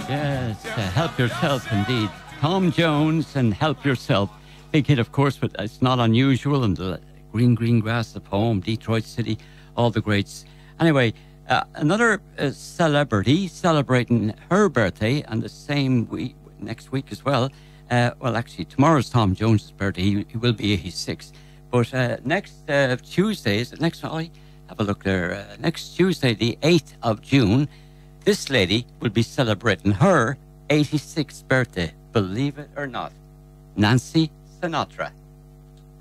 Yes, Help Yourself, indeed. Tom Jones and Help Yourself. Big hit, of course, but it's not unusual. And the Green, Green Grass of Home, Detroit City, all the greats. Anyway, another celebrity celebrating her birthday and the same week, next week as well. Well, actually, tomorrow's Tom Jones' birthday. He will be 86. But next Tuesday, is it next? Oh, have a look there. Next Tuesday, the 8th of June, this lady will be celebrating her 86th birthday. Believe it or not. Nancy Sinatra.